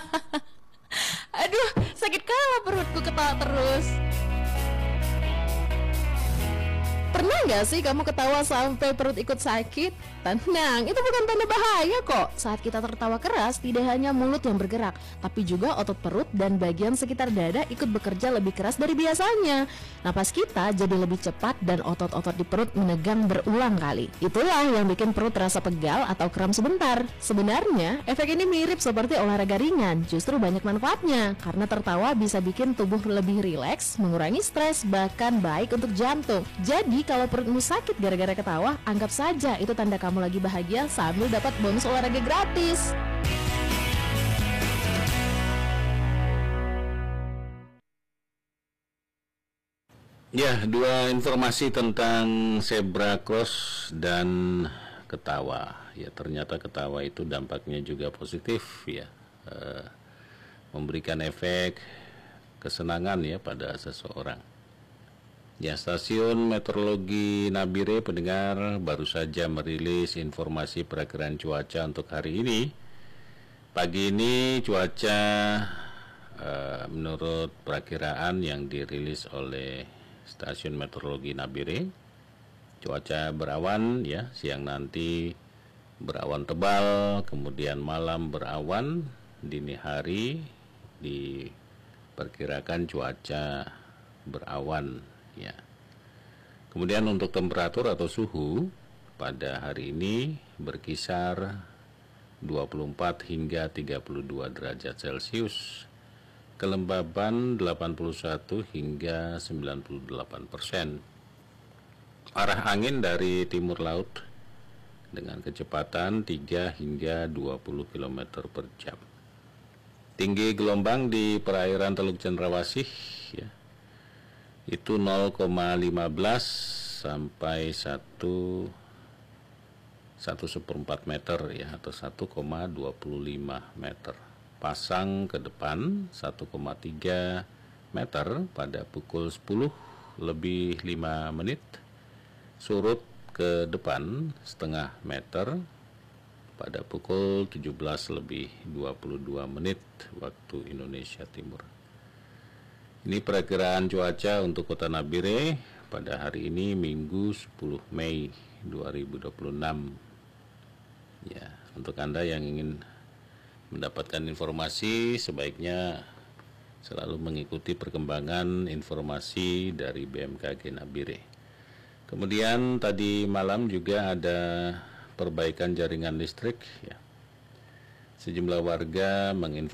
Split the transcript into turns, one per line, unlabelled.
Aduh, sakit kalah perutku ketawa terus. Pernah nggak sih kamu ketawa sampai perut ikut sakit? Tenang, itu bukan tanda bahaya kok. Saat kita tertawa keras, tidak hanya mulut yang bergerak, tapi juga otot perut dan bagian sekitar dada ikut bekerja lebih keras dari biasanya. Napas kita jadi lebih cepat dan otot-otot di perut menegang berulang kali. Itulah yang bikin perut terasa pegal atau kram sebentar. Sebenarnya, efek ini mirip seperti olahraga ringan, justru banyak manfaatnya. Karena tertawa bisa bikin tubuh lebih rileks, mengurangi stres, bahkan baik untuk jantung. Jadi kalau perutmu sakit gara-gara ketawa, anggap saja itu tanda kamu lagi bahagia sambil dapat bonus olahraga gratis.
Ya, dua informasi tentang zebra cross dan ketawa. Ya, ternyata ketawa itu dampaknya juga positif ya. Memberikan efek kesenangan ya pada seseorang. Ya, Stasiun Meteorologi Nabire pendengar baru saja merilis informasi perakiraan cuaca untuk hari ini. Pagi ini cuaca menurut perakiraan yang dirilis oleh Stasiun Meteorologi Nabire, cuaca berawan ya, siang nanti berawan tebal, kemudian malam berawan, dini hari diperkirakan cuaca berawan ya. Kemudian untuk temperatur atau suhu pada hari ini berkisar 24 hingga 32 derajat Celcius. Kelembaban 81 hingga 98%. Arah angin dari timur laut dengan kecepatan 3 hingga 20 km per jam. Tinggi gelombang di perairan Teluk Cendrawasih ya, itu 0,15 sampai 1,4 meter ya, atau 1,25 meter. Pasang ke depan 1,3 meter pada pukul 10 lebih 5 menit. Surut ke depan setengah meter pada pukul 17 lebih 22 menit waktu Indonesia Timur. Ini perakiraan cuaca untuk Kota Nabire pada hari ini Minggu 10 Mei 2026. Ya, untuk Anda yang ingin mendapatkan informasi sebaiknya selalu mengikuti perkembangan informasi dari BMKG Nabire. Kemudian tadi malam juga ada perbaikan jaringan listrik ya. Sejumlah warga menginformasikan